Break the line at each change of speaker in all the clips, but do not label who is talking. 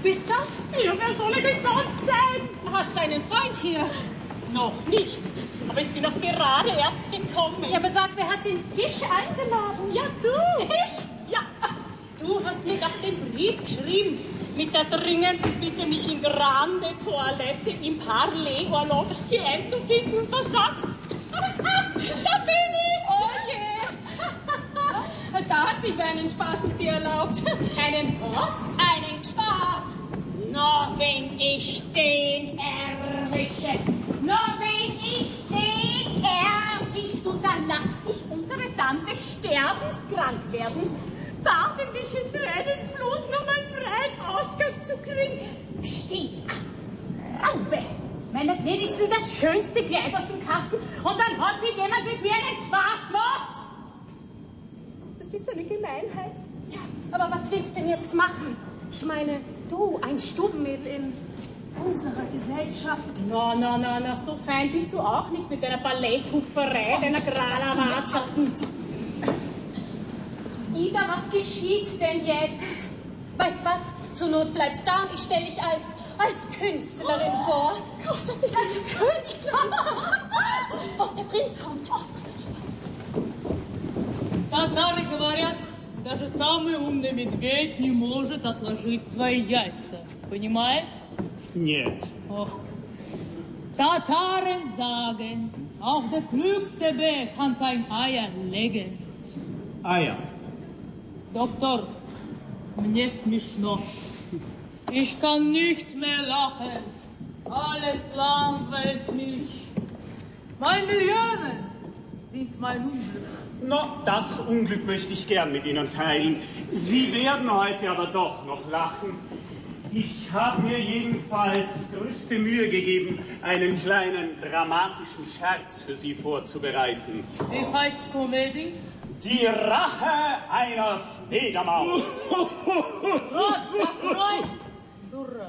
bist das?
Ja, wer soll ich denn sonst sein?
Hast einen Freund hier?
Noch nicht, aber ich bin noch gerade erst gekommen.
Ja, aber sag, wer hat denn dich eingeladen?
Ja, du.
Ich?
Ja, du hast mir doch den Brief geschrieben mit der dringenden Bitte, mich in Grande Toilette im Parley Orlowski einzufinden und was sagst? Da bin ich!
Oh je! Da hat sich wer einen Spaß mit dir erlaubt.
Einen was?
Einen Spaß!
Na, wenn ich den erwische, du, dann lass ich unsere Tante sterbenskrank werden, bade mich in Tränenfluten, um einen freien Ausgang zu kriegen. Steh, Raube, meine gnädigsten, das schönste Kleid aus dem Kasten, und dann hat sich jemand mit mir einen Spaß gemacht. Das ist eine Gemeinheit.
Ja, aber was willst du denn jetzt machen? Ich meine, du, ein Stubenmädel in unserer Gesellschaft.
Na, so fein bist du auch nicht mit deiner Balletthupferei, deiner Gralawatschaft.
Ida, was geschieht denn jetzt? Weißt du was? Zur Not bleibst da und ich stelle dich als Künstlerin vor.
Großartig, als Künstler.
Oh, der Prinz kommt.
Татары говорят, даже самый умный медведь не может отложить свои яйца. Понимаешь?
Нет.
Oh. Tataren sagen, auch der klügste Bär kann kein Eier legen.
Eier.
Доктор, мне смешно. Ich kann nicht mehr lachen. Alles langweilt mich. Mein Millionen sind mein Unglück.
Na, das Unglück möchte ich gern mit Ihnen teilen. Sie werden heute aber doch noch lachen. Ich habe mir jedenfalls größte Mühe gegeben, einen kleinen dramatischen Scherz für Sie vorzubereiten.
Wie heißt Komödie?
Die Rache einer Fledermaus.
Rot, закрой, дура.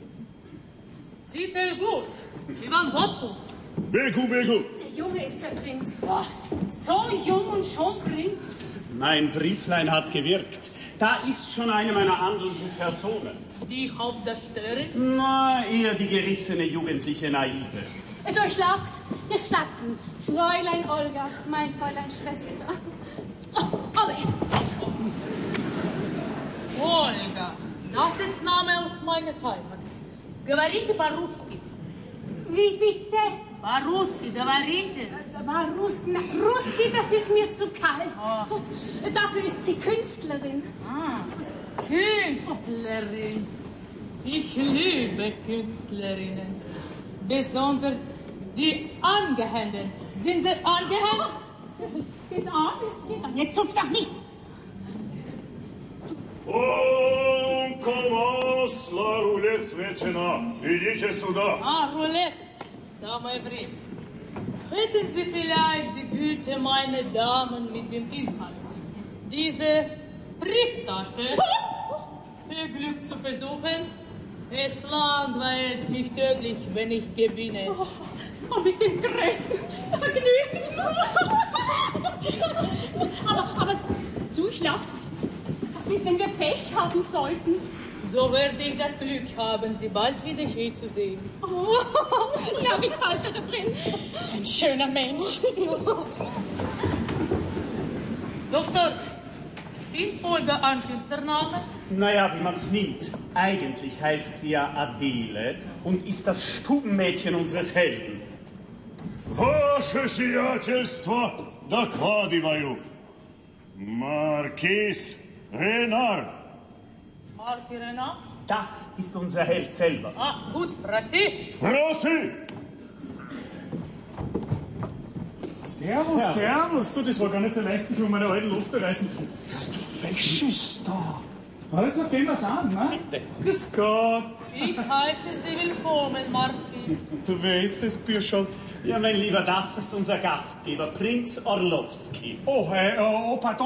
Titel gut. Ivan Hoppu.
Begu.
Der Junge ist der Prinz. Was? So jung und schon Prinz?
Mein Brieflein hat gewirkt. Da ist schon eine meiner handelnden Personen.
Die Hauptdarstellerin?
Na, eher die gerissene jugendliche Naive.
Durchlaucht, gestatten, Fräulein Olga, mein Fräulein Schwester. Oh, Olga.
Olga, das ist Name aus meiner Heimat. Говорите по-русски.
Wie bitte?
По-русски, говорите.
Ruski, das ist mir zu kalt.
Oh.
Dafür ist sie Künstlerin.
Künstlerin. Ich liebe Künstlerinnen. Besonders die Angehenden. Sind sie angehängt?
Es geht an. Jetzt zupft doch nicht.
On commence la roulette maintenant. Идите сюда.
Roulette. Самое время. Hätten Sie vielleicht die Güte, meine Damen, mit dem Inhalt, diese Brieftasche für Glück zu versuchen? Es langweilt mich tödlich, wenn ich gewinne.
Und mit dem größten Vergnügen. aber durchlaucht. Was ist, wenn wir Pech haben sollten?
So werde ich das Glück haben, Sie bald wieder hier zu sehen.
Oh, ja, wie gefällt dir der Prinz? Ein schöner Mensch.
Doktor, ist Olga ein Künstlername?
Naja, wie man's nimmt. Eigentlich heißt sie ja Adele und ist das Stubenmädchen unseres Helden.
Ваше сиятельство, докладываю. Маркиз Ренар.
Marquis Renard?
Das ist unser Held selber.
Gut, prosi.
Проси!
Servus. Du, das war gar nicht so leicht, sich von meiner alten loszureißen.
Hast du Fesches da?
Also, gehen wir's an, ne?
Bitte.
Grüß Gott.
Ich heiße Sie willkommen, Marquis.
Du weißt es, Bürschow.
Ja, mein Lieber, das ist unser Gastgeber, Prinz Orlowski.
Oh, pardon.